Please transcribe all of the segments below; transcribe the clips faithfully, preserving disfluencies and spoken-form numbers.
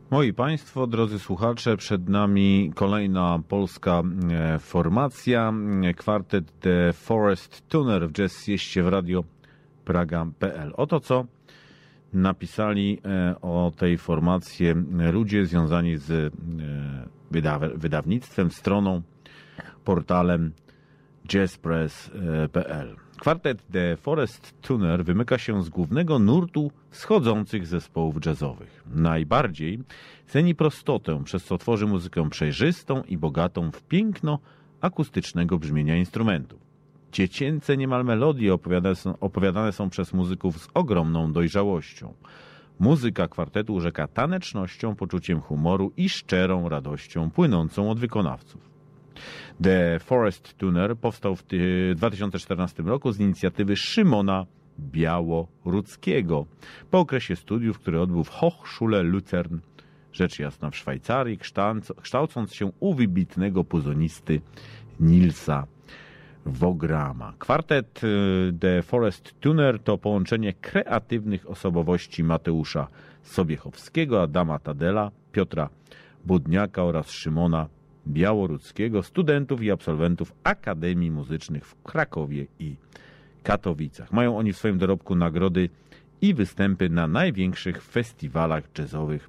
Moi Państwo, drodzy słuchacze, przed nami kolejna polska formacja, kwartet The Forest Tuner w jazz sieście w radio praga kropka p l. Oto co napisali o tej formacji ludzie związani z wyda- wydawnictwem, stroną, portalem jazzpress kropka p l. Kwartet The Forest Tuner wymyka się z głównego nurtu schodzących zespołów jazzowych. Najbardziej ceni prostotę, przez co tworzy muzykę przejrzystą i bogatą w piękno akustycznego brzmienia instrumentów. Dziecięce niemal melodie opowiadane są, opowiadane są przez muzyków z ogromną dojrzałością. Muzyka kwartetu urzeka tanecznością, poczuciem humoru i szczerą radością płynącą od wykonawców. The Forest Tuner powstał w dwa tysiące czternastym roku z inicjatywy Szymona Białorudzkiego po okresie studiów, które odbył w Hochschule Luzern, rzecz jasna w Szwajcarii, kształcąc się u wybitnego puzonisty Nilsa Wograma. Kwartet The Forest Tuner to połączenie kreatywnych osobowości Mateusza Sobiechowskiego, Adama Tadela, Piotra Budniaka oraz Szymona Białorudzkiego, studentów i absolwentów Akademii Muzycznych w Krakowie i Katowicach. Mają oni w swoim dorobku nagrody i występy na największych festiwalach jazzowych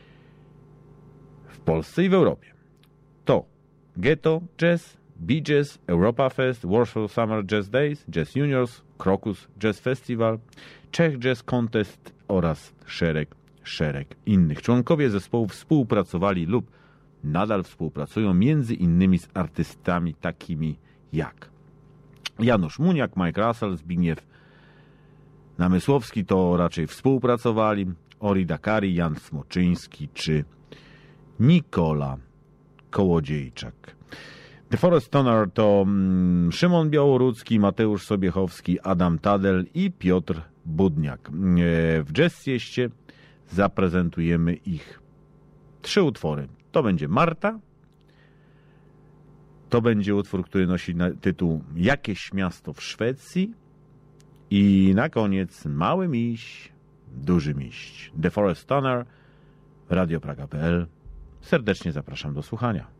w Polsce i w Europie. To Ghetto Jazz, B-Jazz, Europa Fest, Warsaw Summer Jazz Days, Jazz Juniors, Krokus Jazz Festival, Czech Jazz Contest oraz szereg, szereg innych. Członkowie zespołu współpracowali lub nadal współpracują między innymi z artystami takimi jak Janusz Muniak, Mike Russell, Zbigniew Namysłowski, to raczej współpracowali, Ori Dakari, Jan Smoczyński czy Nikola Kołodziejczak. The Forest Tuner to mm, Szymon Białorudzki, Mateusz Sobiechowski, Adam Tadel i Piotr Budniak. W jazz sieście zaprezentujemy ich trzy utwory. To będzie Marta, to będzie utwór, który nosi tytuł Jakieś miasto w Szwecji i na koniec Mały miś, duży miś. The Forest Tuner, radio praga kropka p l. Serdecznie zapraszam do słuchania.